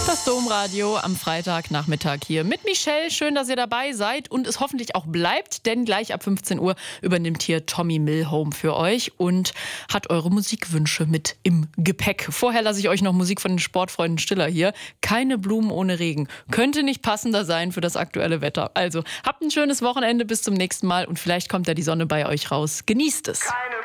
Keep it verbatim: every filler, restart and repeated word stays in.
Das Domradio am Freitagnachmittag hier mit Michelle. Schön, dass ihr dabei seid und es hoffentlich auch bleibt, denn gleich ab fünfzehn Uhr übernimmt hier Tommy Milhome für euch und hat eure Musikwünsche mit im Gepäck. Vorher lasse ich euch noch Musik von den Sportfreunden Stiller hier. Keine Blumen ohne Regen. Könnte nicht passender sein für das aktuelle Wetter. Also, habt ein schönes Wochenende, bis zum nächsten Mal und vielleicht kommt ja die Sonne bei euch raus. Genießt es. Keine